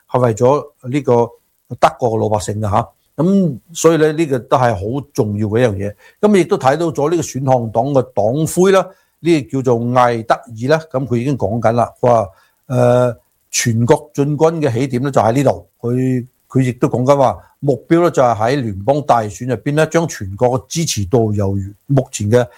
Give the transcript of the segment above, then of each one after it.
係為咗呢個德國嘅老百姓嘅嚇。咁所以咧呢個都係好重要嘅一樣嘢。咁亦都睇到咗呢個選項黨嘅黨魁啦，呢個叫做艾德爾啦，咁佢已經講緊啦，話全國進軍嘅起點咧就喺呢度，佢亦都講緊話目標咧就係喺聯邦大選入邊咧，將全國嘅支持度由目前嘅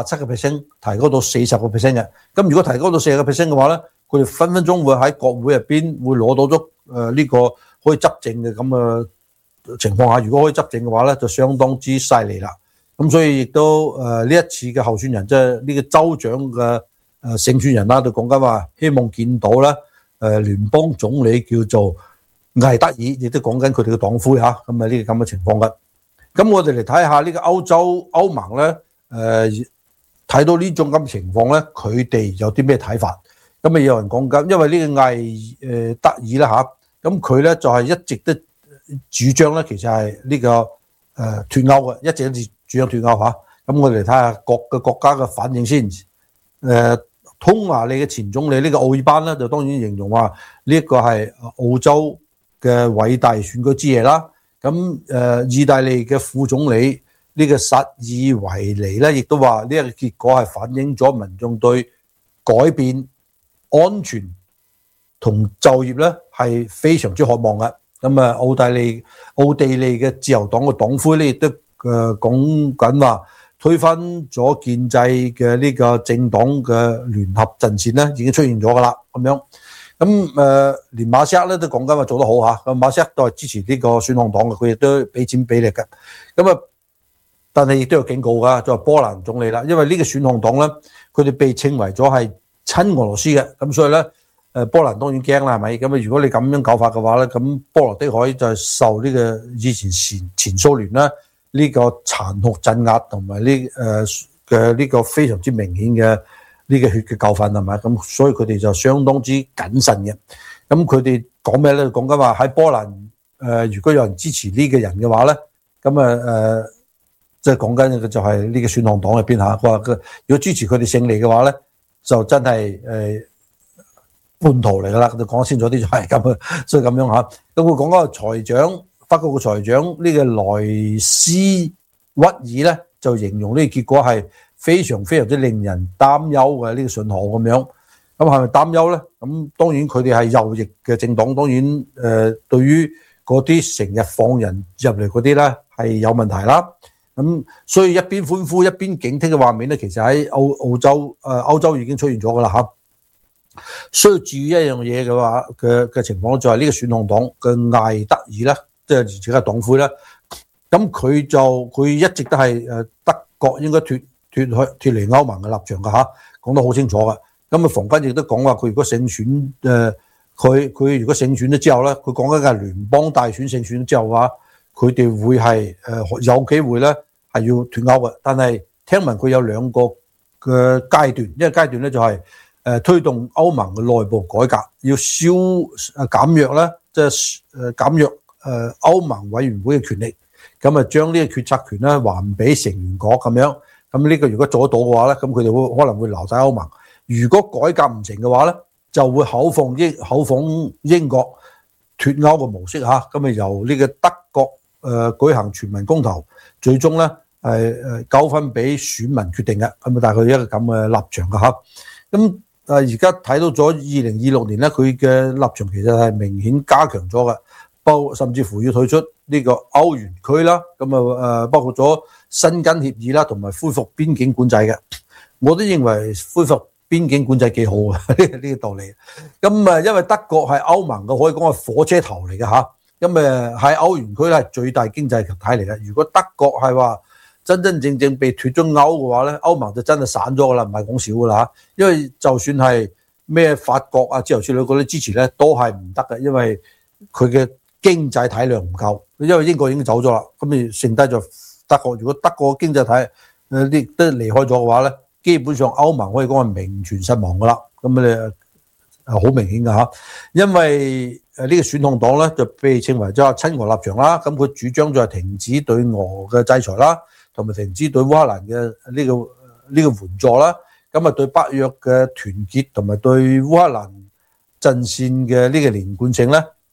27%提高到40%嘅。咁如果提高到40%嘅話咧，佢哋分分鐘會喺國會入邊會攞到咗呢個可以執政嘅咁嘅情況下，如果可以執政嘅話咧，就相當之犀利啦。咁所以亦都呢一次嘅候選人，即係呢個州長嘅勝選人啦，就講緊話希望見到咧聯邦總理叫做艾德爾，亦都講緊佢哋嘅黨魁嚇，咁啊呢個咁嘅情況嘅。咁我哋嚟睇下呢個歐盟咧，睇到呢種咁嘅情況咧，佢哋有啲咩睇法？咁啊有人講緊，因為呢個艾德爾啦嚇，咁佢咧就係一直都主張咧，其實係呢個脫歐嘅，一直都主張脫歐嚇。咁我哋嚟睇下各個國家嘅反應先。匈牙利嘅前總理呢個奧爾班咧，就當然形容話呢一個係澳洲嘅偉大選舉之夜啦。咁意大利嘅副總理呢個薩爾維尼咧，亦都話呢一個結果係反映咗民眾對改變、安全同就業咧係非常之渴望嘅。咁啊，奧地利嘅自由黨嘅黨魁咧亦都講緊話，推翻咗建制嘅呢個政黨嘅聯合陣線咧，已經出現咗噶啦，咁樣。咁連馬斯克咧都講緊話做得好嚇，咁馬斯克都係支持呢個選項黨嘅，佢亦都俾錢俾力嘅。咁啊，但係亦都有警告㗎，就係波蘭總理啦，因為呢個選項黨咧，佢哋被稱為咗係親俄羅斯嘅，咁所以咧波蘭當然驚啦，係咪？咁啊，如果你咁樣搞法嘅話咧，咁波羅的海就係受呢個以前前蘇聯啦。呢個殘酷鎮壓同埋呢個非常之明顯嘅呢個血嘅教訓係咪？咁所以佢哋就相當之謹慎嘅。咁佢哋講咩咧？講緊話喺波蘭如果有人支持呢個人嘅話咧，咁即係講緊嘅就係呢個選項黨入邊嚇。佢話如果支持佢哋勝利嘅話咧，就真係叛徒嚟㗎啦。就講清楚啲就係咁啊，所以咁樣嚇。咁佢講嗰個財長。法國嘅財長呢個萊斯屈爾咧，就形容呢個結果係非常非常之令人擔憂嘅呢個信號咁樣。咁係咪擔憂咧？咁當然佢哋係右翼嘅政黨，當然對於嗰啲成日放人入嚟嗰啲咧係有問題啦。咁所以一邊歡呼一邊警惕嘅畫面咧，其實喺歐洲已經出現咗㗎啦嚇。需要注意一樣嘢嘅話嘅情況就係呢個選項黨嘅艾德爾咧。即係自己嘅黨魁啦，咁佢一直都係德國應該脫離歐盟嘅立場嘅嚇，講得好清楚嘅。咁啊，房間亦都講話佢如果勝選佢如果勝選咗之後咧，佢講緊嘅係聯邦大選勝選咗之後嘅話，佢哋會係有機會咧係要脫歐嘅。但係聽聞佢有兩個嘅階段，一個階段咧就係推動歐盟嘅內部改革，要減弱咧，即係減弱歐盟委員會嘅權力，咁啊將呢個決策權咧還俾成員國咁樣。咁呢個如果做得到嘅話咧，咁佢哋會可能會留喺歐盟。如果改革唔成嘅話咧，就會口仿英國脫歐嘅模式嚇。咁啊由呢個德國舉行全民公投，最終咧係交翻俾選民決定嘅。咁啊大概一個咁嘅立場嘅嚇。咁而家睇到咗2026年咧，佢嘅立場其實係明顯加強咗嘅。甚至乎要退出呢個歐元區啦，咁啊包括咗申根協議啦，同埋恢復邊境管制嘅。我都認為恢復邊境管制幾好啊，呢個道理。咁啊，因為德國係歐盟嘅可以講係火車頭嚟嘅嚇，咁啊喺歐元區咧係最大經濟體嚟嘅。如果德國係話真真正正被脫咗歐嘅話咧，歐盟就真係散咗噶啦，唔係講少噶啦嚇。因為就算係咩法國啊之類嗰啲支持咧，都係唔得嘅，因為佢嘅經濟體量唔夠，因為英國已經走咗啦，咁你剩低咗德國。如果德國經濟體都離開咗嘅話咧，基本上歐盟可以講係名存實亡噶啦。咁你好明顯噶嚇，因為呢個選項黨咧就被稱為咗親俄立場啦。咁佢主張就係停止對俄嘅制裁啦，同埋停止對烏克蘭嘅呢個援助啦。咁啊對北約嘅團結同埋對烏克蘭陣線嘅呢個連貫性咧，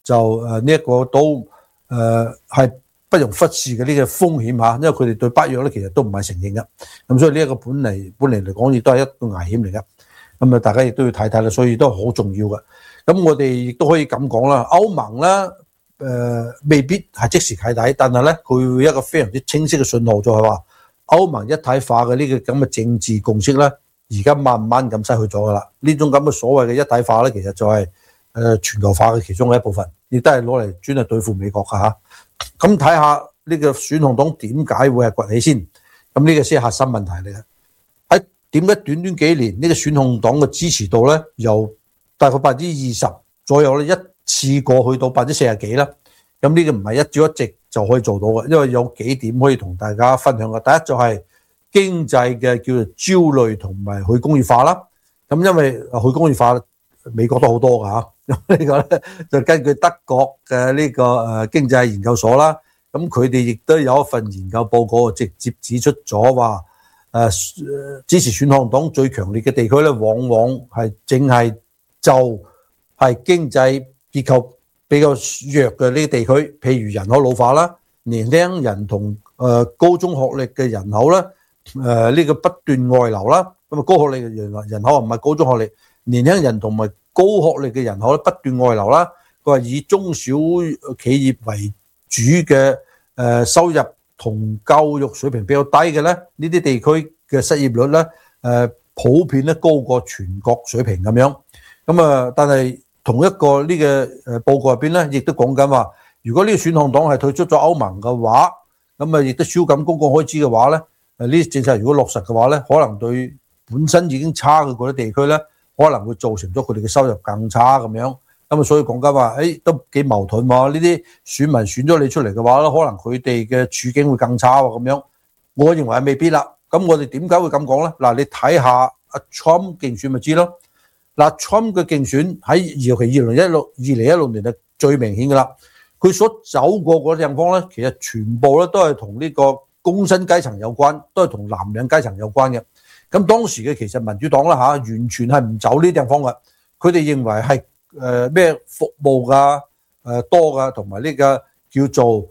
就呢一個都係不容忽視嘅呢個風險嚇，因為佢哋對北約咧其實都唔係承認嘅，咁所以呢一個本嚟嚟講亦都係一個危險嚟嘅，咁啊大家亦都要睇睇啦，所以都好重要嘅。咁我哋亦都可以咁講啦，歐盟咧未必係即時啟底，但係咧佢會一個非常之清晰嘅信號，就係話歐盟一體化嘅呢個咁嘅政治共識咧，而家慢慢咁失去咗噶啦。呢種咁嘅所謂嘅一體化咧，其實就係全球化嘅其中嘅一部分，亦都係攞嚟專係對付美國噶嚇。咁睇下呢個選項黨點解會係崛起先？咁呢個先係核心問題嚟嘅。喺點解短短幾年呢個選項黨嘅支持度咧，由大概20%左右咧，一次過去到40%幾啦。咁呢個唔係一朝一夕就可以做到嘅，因為有幾點可以同大家分享嘅。第一就係經濟嘅叫做焦慮同埋去工業化啦。咁因為去工業化美國都好多㗎嚇。咁呢個咧就根據德國嘅呢個經濟研究所啦，咁佢哋亦都有一份研究報告直接指出咗話支持選項黨最強烈嘅地區咧，往往係淨係就係經濟結構比較弱嘅呢啲地區，譬如人口老化啦，年輕人同高中學歷嘅人口啦，呢個不斷外流啦，咁啊高學歷嘅人口唔係高中學歷，年輕人同埋高學歷嘅人口咧不斷外流啦。佢話以中小企業為主嘅收入同教育水平比較低嘅咧，呢啲地區嘅失業率咧普遍咧高過全國水平咁樣。咁啊，但係同一個呢個報告入邊咧，亦都講緊話，如果呢個選項黨係退出咗歐盟嘅話，咁啊亦都削減公共開支嘅話咧，呢啲政策如果落實嘅話咧，可能對本身已經差嘅嗰啲地區咧，可能會造成咗佢哋嘅收入更差咁樣。咁啊，所以講緊話，都幾矛盾喎。呢啲選民選咗你出嚟嘅話咧，可能佢哋嘅處境會更差喎咁樣。我認為係未必啦。咁我哋點解會咁講咧？嗱，你睇下阿 Trump 競選咪知咯。嗱 ，Trump 嘅競選喺尤其2016年係最明顯噶啦。佢所走過嗰啲地方咧，其實全部咧都係同呢個工薪階層有關，都係同藍領階層有關嘅。咁當時嘅其實民主黨啦完全係唔走呢啲地方嘅。佢哋認為係咩服務噶多噶，同埋呢個叫做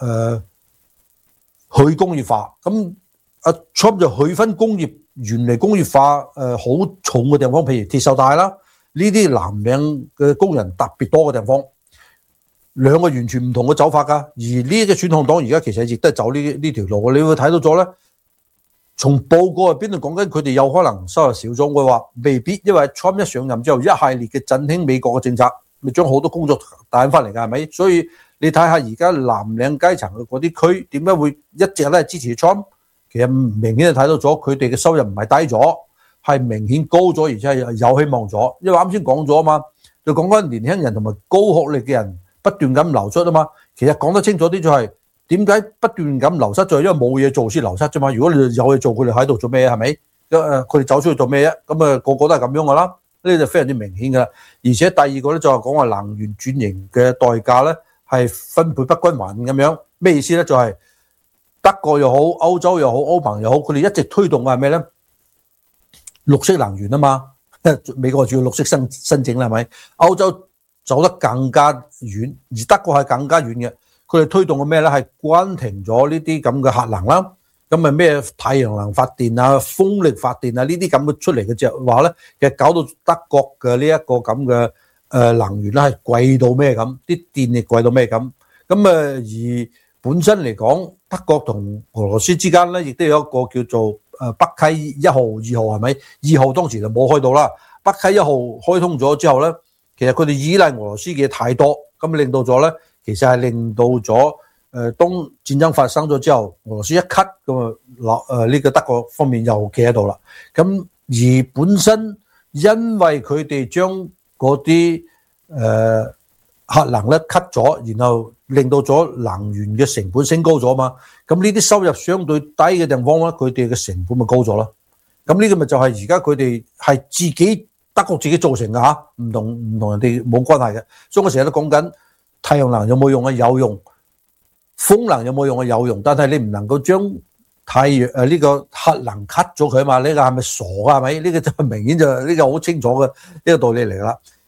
去工業化。咁阿 Trump 就去分工業。原嚟工業化好重嘅地方，譬如鐵鏽帶啦，呢啲藍領嘅工人特別多嘅地方，兩個完全唔同嘅走法㗎。而呢個選項黨而家其實亦都係走呢條路。你會睇到咗咧，從報告入邊度講緊佢哋有可能收入少咗，我話未必，因為 Trump 一上任之後，一系列嘅振興美國嘅政策，咪將好多工作帶翻嚟㗎，係咪？所以你睇下而家藍領階層嘅嗰啲區點解會一直咧支持 Trump？其實明顯就睇到咗佢哋嘅收入唔係低咗，係明顯高咗，而且係有希望咗。因為啱先講咗啊嘛，就講緊年輕人同埋高學歷嘅人不斷咁流出啊嘛。其實講得清楚啲就係點解不斷咁流失，就係因為冇嘢做先流失啫嘛。如果你有嘢做，佢哋喺度做咩？係咪？佢哋走出去做咩？咁個個都係咁樣噶啦。呢就非常之明顯噶啦。而且第二個咧就係講話能源轉型嘅代價咧係分配不均勻咁樣。咩意思咧？就係德國又好，歐洲又好，歐盟又好，佢哋一直推動嘅係咩咧？綠色能源啊嘛，美國主要綠色申請啦，係咪？歐洲走得更加遠，而德國係更加遠嘅。佢哋推動嘅咩咧？係關停咗呢啲咁嘅核能啦，咁啊咩太陽能發電啊、風力發電啊呢啲咁嘅出嚟嘅就話咧，其實搞到德國嘅呢一個咁嘅能源咧係貴到咩咁，啲電力貴到咩咁，咁而本身嚟講，德國同俄羅斯之間咧，亦都有一個叫做北溪1號、2號係咪？2號當時就冇開到啦。北溪1號開通咗之後咧，其實佢哋依賴俄羅斯嘅太多，咁令到咗咧，其實係令到咗當戰爭發生咗之後，俄羅斯一 cut 咁呢個德國方面又企喺度啦。咁而本身因為佢哋將嗰啲核能咧 cut 咗，然後令到咗能源嘅成本升高咗嘛，咁呢啲收入相對低嘅地方咧，佢哋嘅成本咪高咗咯。咁呢個咪就係而家佢哋係自己德國自己造成嘅嚇，唔同人哋冇關係嘅。所以我成日都講緊太陽能有冇用啊？有用。風能有冇用啊？有用。但係你唔能夠將呢個核能 cut 咗佢嘛？呢個係咪傻啊？係咪？呢個就明顯就呢個好清楚嘅呢個道理嚟㗎啦。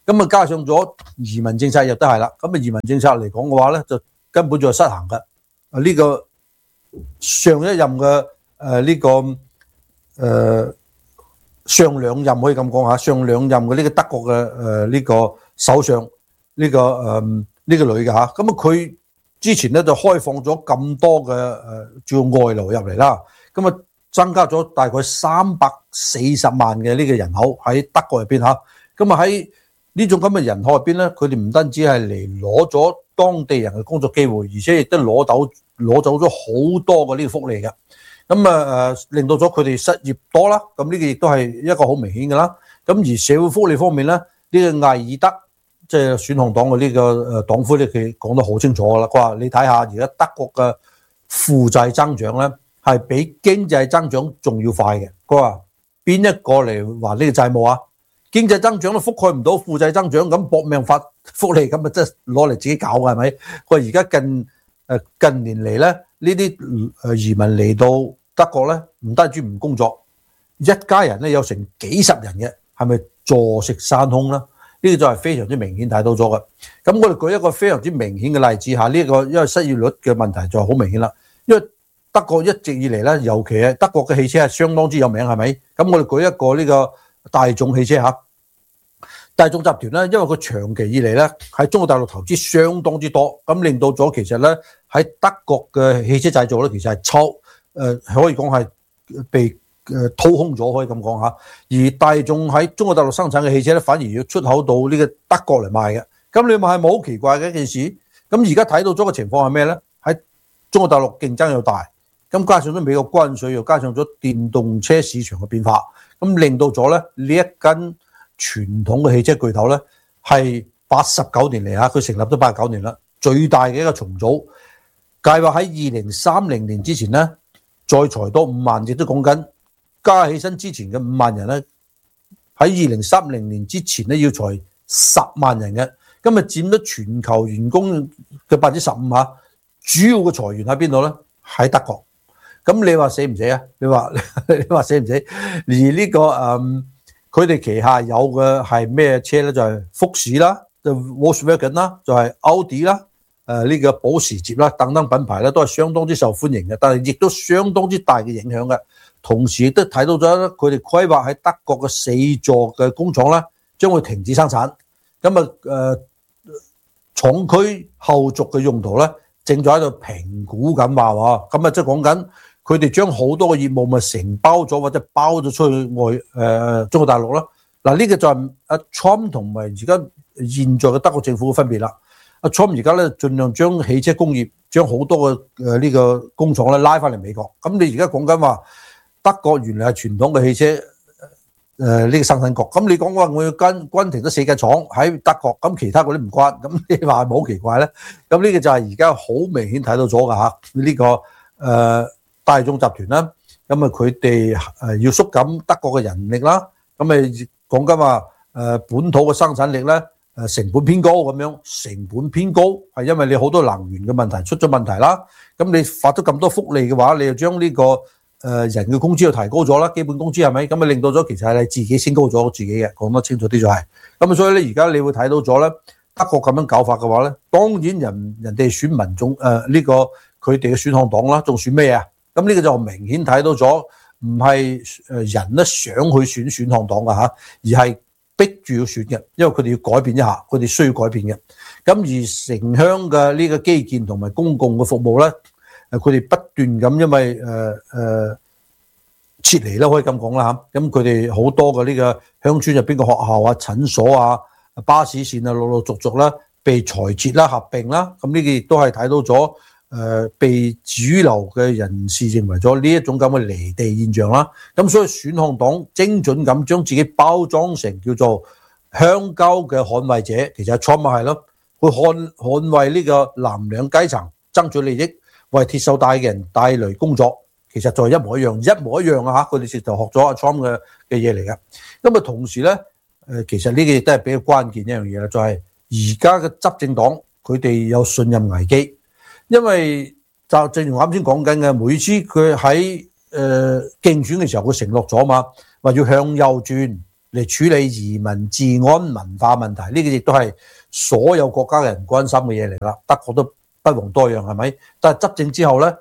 咁加上咗移民政策亦都係啦。咁移民政策嚟講嘅話咧，就根本就係失衡嘅。呢個上一任嘅上兩任可以咁講下，上兩任嘅呢個德國嘅呢個首相呢個女嘅嚇，咁佢之前咧就開放咗咁多嘅叫外勞入嚟啦，咁增加咗大概340萬嘅呢個人口喺德國入邊嚇，咁喺呢種咁嘅人口入邊咧，佢哋唔單止係嚟攞咗當地人嘅工作機會，而且亦都攞走咗好多嘅呢個福利嘅。咁令到咗佢哋失業多啦，咁呢個亦都係一個好明顯嘅啦。咁而社會福利方面咧，呢個艾爾德即係選項黨嘅呢個黨魁咧，佢講得好清楚噶啦。佢話你睇下而家德國嘅負債增長咧，係比經濟增長仲要快嘅。佢話邊一個嚟還呢個債務啊？經濟增長都覆蓋唔到負債增長，咁搏命發福利，咁即係攞嚟自己搞嘅係咪？佢話而家近年嚟咧，呢啲移民嚟到德國咧，唔單止唔工作，一家人咧有成幾十人嘅，係咪坐食山空啦？呢個就係非常之明顯睇到咗嘅。咁我哋舉一個非常之明顯嘅例子下，呢個因為失業率嘅問題就好明顯啦。因為德國一直以嚟咧，尤其係德國嘅汽車係相當之有名，係咪？咁我哋舉一個呢個大眾汽車嚇。大眾集團咧，因為佢長期以嚟咧喺中國大陸投資相當之多，咁令到咗其實咧喺德國嘅汽車製造咧，其實係可以講係被掏空咗，可以咁講嚇。而大眾喺中國大陸生產嘅汽車咧，反而要出口到呢個德國嚟賣嘅。咁你話係咪好奇怪嘅一件事？咁而家睇到咗個情況係咩咧？喺中國大陸競爭又大，咁加上咗美國關稅，又加上咗電動車市場嘅變化，咁令到咗咧呢一間傳統嘅汽車巨頭咧，係89年嚟嚇，佢成立咗89年啦，最大嘅一個重組計劃喺2030年之前咧，再裁多5萬，亦都講緊加起身之前嘅5萬人咧，喺2030年之前咧要裁10萬人嘅，咁佔咗全球員工嘅15%嚇，主要嘅裁員喺邊度咧？喺德國。咁你話死唔死啊？你話死唔死？而呢個佢哋旗下有嘅係咩車咧？就係福士啦，就 Volkswagen 啦，就係奧迪啦，呢個保時捷啦等等品牌咧，都係相當之受歡迎嘅，但係亦都相當之大嘅影響嘅。同時亦都睇到咗佢哋規劃喺德國嘅4座嘅工廠咧，將會停止生產。咁廠區後續嘅用途咧，正在喺度評估緊話喎。咁即係講緊。佢哋將好多嘅業務咪承包咗或者包咗出去中國大陸啦。嗱，呢個就係阿 Trump 同埋而家現在嘅德國政府嘅分別啦。阿 Trump 而家咧盡量將汽車工業將好多嘅呢個工廠咧拉翻嚟美國。咁你而家講緊話德國原來係傳統嘅汽車呢個生產國。咁你講話我要關停咗4間廠喺德國，咁其他嗰啲唔關。咁你話係咪好奇怪咧？咁呢個就係而家好明顯睇到咗㗎嚇。呢個大眾集團啦，咁佢哋要縮減德國嘅人力啦，咁講緊話本土嘅生產力咧成本偏高咁樣，成本偏高係因為你好多能源嘅問題出咗問題啦。咁你發咗咁多福利嘅話，你就將呢個人嘅工資又提高咗啦，基本工資係咪？咁令到咗其實係你自己升高咗自己嘅，講得清楚啲就係。咁所以咧而家你會睇到咗咧德國咁樣搞法嘅話咧，當然人哋選民眾呢個佢哋嘅選項黨啦，仲選咩啊？咁呢個就明顯睇到咗，唔係人咧想去選項黨嘅嚇，而係逼住要選嘅，因為佢哋要改變一下，佢哋需要改變嘅。咁而城鄉嘅呢個基建同埋公共嘅服務咧，佢哋不斷咁因為撤離啦，可以咁講啦嚇。咁佢哋好多嘅呢個鄉村入邊嘅學校啊、診所啊、巴士線啊，陸陸續續啦被裁撤啦、合併啦。咁呢個亦都係睇到咗。被主流嘅人士認為咗呢一種咁嘅離地現象啦，咁所以選項黨精準咁將自己包裝成叫做鄉郊嘅捍衛者，其實 Trump 係咯，會捍衛呢個藍領階層爭取利益，為鐵鏽帶嘅人帶來工作，其實就係一模一樣啊嚇！佢哋就學咗阿 Trump 嘅嘢嚟嘅。咁同時咧，其實呢個亦都係比較關鍵一樣嘢啦，就係而家嘅執政黨佢哋有信任危機。因為就正如我啱先講緊嘅，每次佢喺競選嘅時候，佢承諾咗嘛，話要向右轉， 嚟處理移民、治安、文化問題，呢個亦都係所有國家嘅人關心嘅嘢嚟啦。德國都不遑多讓，係咪？但係執政之後咧，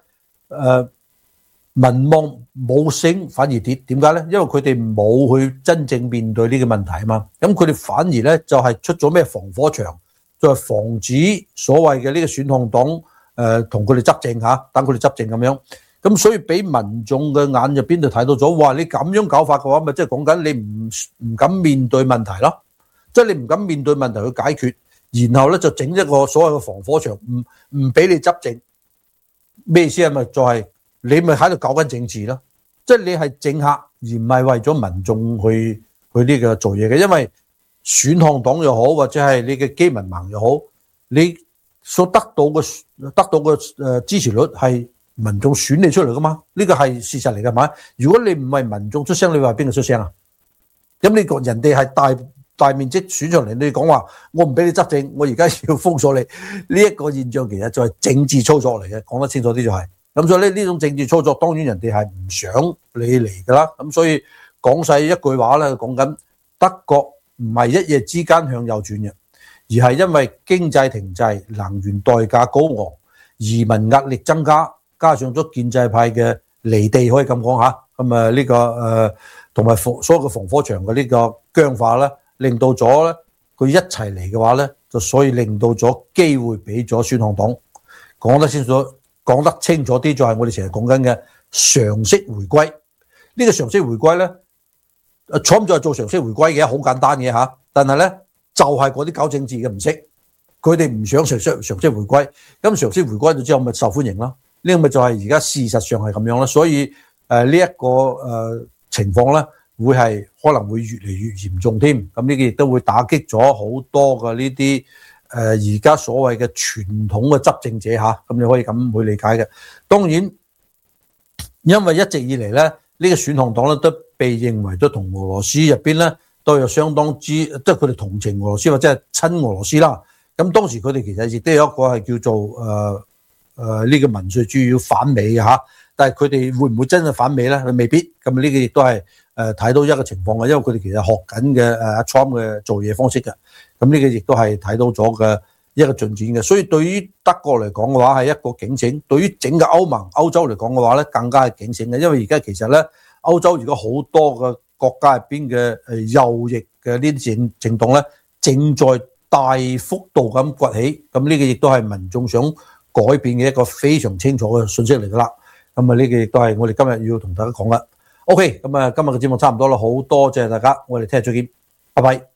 民望冇升反而跌，點解咧？因為佢哋冇去真正面對呢個問題啊嘛。咁佢哋反而咧就係出咗咩防火牆，就係防止所謂嘅呢個選項黨同佢哋執政嚇，等佢哋執政咁樣。咁所以俾民眾嘅眼入邊就睇到咗，哇！你咁樣搞法嘅話，咪即係講緊你唔敢面對問題咯，即係你唔敢面對問題去解決，然後咧就整一個所謂嘅防火牆，唔俾你執政。咩意思啊？咪就係你咪喺度搞緊政治咯，即係你係政客而唔係為咗民眾去呢個做嘢嘅，因為選項黨又好，或者係你嘅基民盟又好，你所得到嘅支持率係民眾選你出嚟噶嘛？呢個係事實嚟㗎嘛？如果你唔係民眾出聲，你話邊個出聲啊？咁你個人哋係大面積選上嚟，你講話我唔俾你執政，我而家要封鎖你，呢一個現象其實就係政治操作嚟嘅，講得清楚啲就係。咁所以呢種政治操作，當然人哋係唔想你嚟㗎啦。咁所以講細一句話咧，講緊德國唔係一夜之間向右轉嘅，而係因為經濟停滯、能源代價高昂、移民壓力增加。加上咗建制派嘅離地，可以咁講嚇，咁啊呢個同埋所有嘅防火牆嘅呢個僵化咧，令到咗咧佢一齊嚟嘅話咧，就所以令到咗機會俾咗選項黨。講得清楚啲，就係我哋成日講緊嘅常識回歸。呢個常識回歸咧，Trump就係做常識回歸嘅，好簡單嘅嚇。但係咧就係嗰啲搞政治嘅唔識，佢哋唔想常識回歸，咁常識回歸咗之後咪受歡迎咯。呢個咪就係而家事實上係咁樣啦，所以呢一個情況咧，會係可能會越嚟越嚴重添。咁呢個亦都會打擊咗好多嘅呢啲而家所謂嘅傳統嘅執政者嚇，咁你可以咁去理解嘅。當然，因為一直以嚟咧，呢個選項黨咧都被認為都同俄羅斯入邊咧都有相當之，即係佢哋同情俄羅斯或者係親俄羅斯啦。咁當時佢哋其實亦都有一個係叫做呢個民粹主義要反美嘅嚇，但係佢哋會唔會真係反美咧？未必。咁呢個亦都係睇到一個情況嘅，因為佢哋其實學緊嘅Trump 嘅做嘢方式嘅。咁呢個亦都係睇到咗嘅一個進展嘅。所以對於德國嚟講嘅話係一個警醒，對於整個歐盟、歐洲嚟講嘅話咧更加係警醒嘅，因為而家其實咧歐洲如果好多嘅國家入邊嘅右翼嘅呢啲政黨咧正在大幅度咁崛起，咁呢個亦都係民眾想改變嘅一個非常清楚嘅信息嚟㗎啦，咁啊呢個亦都係我哋今日要同大家講啦。OK，咁啊今日嘅節目差唔多啦，好多謝大家，我哋聽日再見，拜拜。